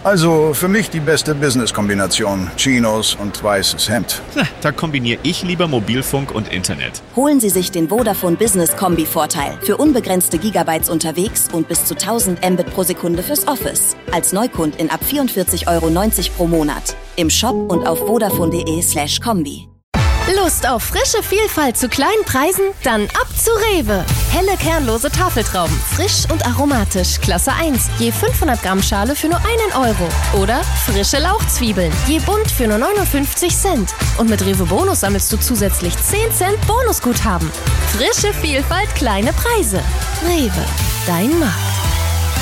Also für mich die beste Business-Kombination. Chinos und weißes Hemd. Da kombiniere ich lieber Mobilfunk und Internet. Holen Sie sich den Vodafone Business Kombi-Vorteil für unbegrenzte Gigabytes unterwegs und bis zu 1000 Mbit pro Sekunde fürs Office. Als Neukundin ab 44,90 € pro Monat. Im Shop und auf vodafone.de/kombi. Lust auf frische Vielfalt zu kleinen Preisen? Dann ab zu Rewe. Helle kernlose Tafeltrauben, frisch und aromatisch, Klasse 1, je 500 Gramm Schale für nur 1 €. Oder frische Lauchzwiebeln, je bunt für nur 59 Cent. Und mit Rewe Bonus sammelst du zusätzlich 10 Cent Bonusguthaben. Frische Vielfalt, kleine Preise. Rewe, dein Markt.